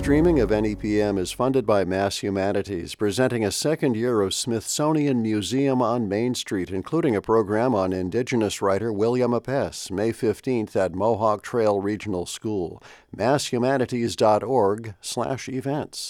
Streaming of NEPM is funded by Mass Humanities, presenting a second year of Smithsonian Museum on Main Street, including a program on Indigenous writer William Apess, May 15th at Mohawk Trail Regional School. MassHumanities.org/events.